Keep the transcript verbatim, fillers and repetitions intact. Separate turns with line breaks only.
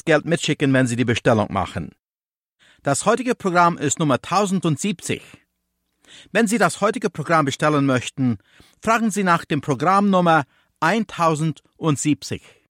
Weihnachtsgeld mitschicken, wenn Sie die Bestellung machen. Das heutige Programm ist Nummer tausendsiebzig. Wenn Sie das heutige Programm bestellen möchten, fragen Sie nach dem Programmnummer tausendsiebzig.